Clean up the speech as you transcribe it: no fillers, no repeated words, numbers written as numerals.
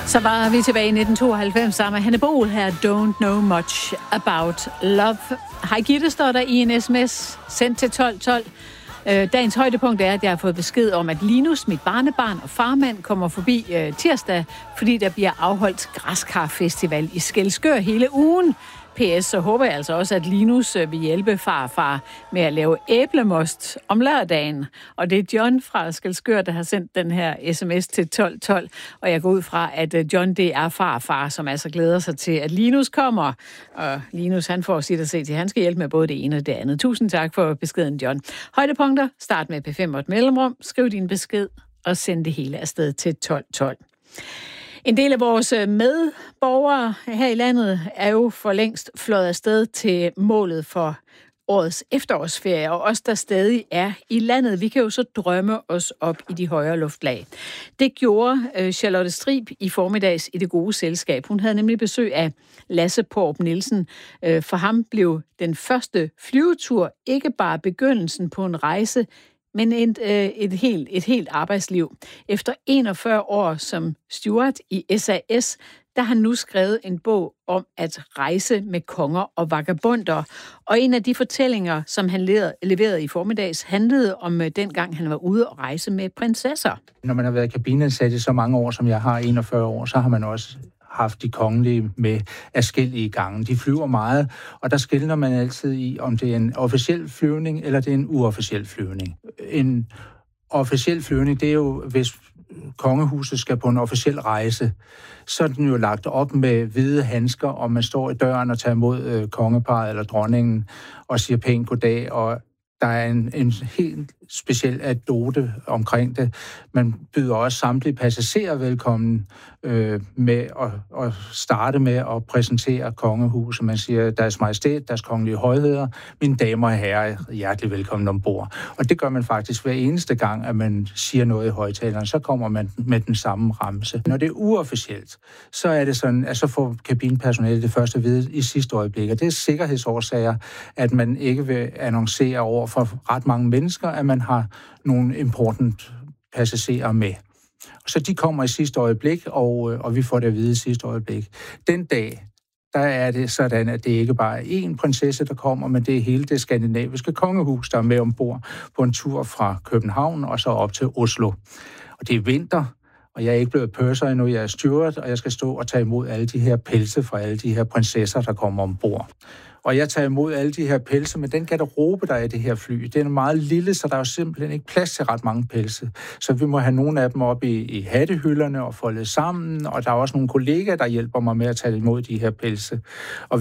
Så var vi tilbage i 1992 sammen med Hanne Bol her, Don't Know Much About Love. Hej Gitte, står der i en sms sendt til 1212. Dagens højdepunkt er, at jeg har fået besked om, at Linus, mit barnebarn og farmand, kommer forbi tirsdag, fordi der bliver afholdt Græskarfestival i Skælskør hele ugen. PS, så håber jeg altså også, at Linus vil hjælpe farfar med at lave æblemost om lørdagen. Og det er John fra Skælskør, der har sendt den her sms til 1212. Og jeg går ud fra, at John, det er farfar, som altså glæder sig til, at Linus kommer. Og Linus, han får sit at se til. Han skal hjælpe med både det ene og det andet. Tusind tak for beskeden, John. Højdepunkter. Start med P5 og et mellemrum. Skriv din besked og send det hele afsted til 1212. En del af vores medborgere her i landet er jo for længst fløjet afsted til målet for årets efterårsferie, og os, der stadig er i landet, vi kan jo så drømme os op i de højere luftlag. Det gjorde Charlotte Strib i formiddags i Det Gode Selskab. Hun havde nemlig besøg af Lasse Porup Nielsen. For ham blev den første flyvetur ikke bare begyndelsen på en rejse, men et helt arbejdsliv. Efter 41 år som steward i SAS, der har han nu skrevet en bog om at rejse med konger og vagabonder. Og en af de fortællinger, som han leverede i formiddags, handlede om dengang han var ude og rejse med prinsesser. Når man har været kabineansat i så mange år, som jeg har, 41 år, så har man også haft de kongelige med adskillige gange. De flyver meget, og der skelner man altid i, om det er en officiel flyvning, eller det er en uofficiel flyvning. En officiel flyvning, det er jo, hvis kongehuset skal på en officiel rejse, så er den jo lagt op med hvide handsker, og man står i døren og tager imod kongeparret eller dronningen og siger pænt goddag, og der er en helt speciel anekdote omkring det. Man byder også samtlige passagerer velkommen med at starte med at præsentere kongehuset. Man siger, deres majestæt, deres kongelige højheder, mine damer og herrer, hjertelig velkommen ombord. Og det gør man faktisk hver eneste gang, at man siger noget i højtaleren, så kommer man med den samme ramse. Når det er uofficielt, så er det sådan, at så får kabinepersonalet det første at vide i sidste øjeblik. Og det er sikkerhedsårsager, at man ikke vil annoncere over for ret mange mennesker, at man har nogle important passagerer med. Så de kommer i sidste øjeblik, og vi får det at vide i sidste øjeblik. Den dag, der er det sådan, at det ikke bare er én prinsesse, der kommer, men det er hele det skandinaviske kongehus, der er med ombord på en tur fra København og så op til Oslo. Og det er vinter, og jeg er ikke blevet purser endnu, jeg er steward, og jeg skal stå og tage imod alle de her pelse fra alle de her prinsesser, der kommer ombord. Og jeg tager imod alle de her pelse, men den garderobe, der er i det her fly, den er meget lille, så der er jo simpelthen ikke plads til ret mange pelse. Så vi må have nogle af dem op i hattehylderne og folde sammen, og der er også nogle kollegaer, der hjælper mig med at tage imod de her pelse. Og